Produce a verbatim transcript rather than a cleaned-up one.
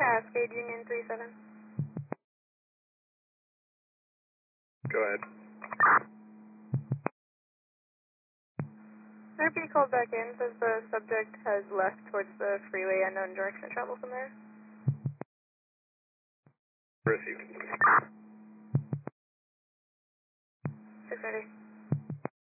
Cascade Union three seven. Go ahead. R P called back in, says the subject has left towards the freeway, unknown direction of travel from there. Received. six thirty.